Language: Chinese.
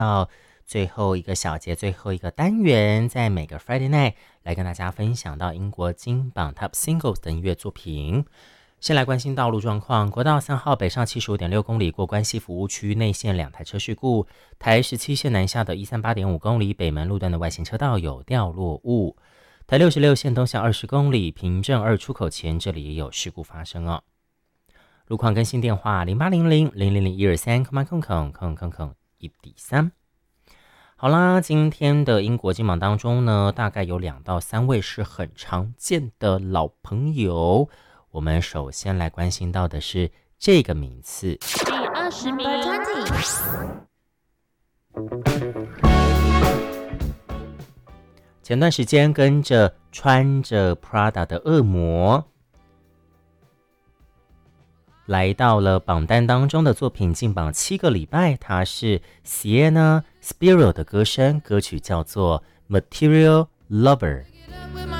到最后一个小节，最后一个单元，在每个 Friday night 来跟大家分享到英国金榜 Top Singles 的音乐作品。先来关心道路状况，国道3号北上75.6公里过关西服务区内线2台车事故，台17线南下的138.5公里北门路段的外线车道有掉落物，台66线东向20公里平镇2出口前这里也有事故发生哦。路况更新电话08000001231.3。好啦，今天的英国金榜当中呢，大概有2到3位是很常见的老朋友。我们首先来关心到的是这个名次， 第20名。 前段时间跟着穿着 Prada 的恶魔来到了榜单当中的作品，进榜7个礼拜，它是 Sienna Spiro 的歌声，歌曲叫做 Material Lover。